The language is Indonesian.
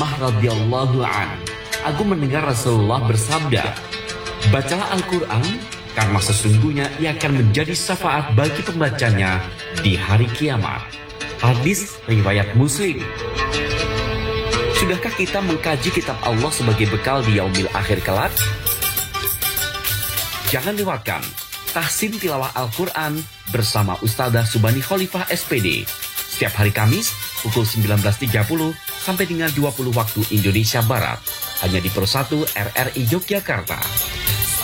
Umamah radhiyallahu an, aku mendengar Rasulullah bersabda, bacalah Al-Quran, karena sesungguhnya ia akan menjadi syafaat bagi pembacanya di hari kiamat. Hadis riwayat Muslim. Sudahkah kita mengkaji kitab Allah sebagai bekal di yaumil akhir kelak? Jangan lewatkan tahsin tilawah Al-Quran bersama Ustadzah Subhani Khalifah SPD setiap hari Kamis pukul 19.30 sampai dengan 20 waktu Indonesia Barat, hanya di Pro 1 RRI Yogyakarta.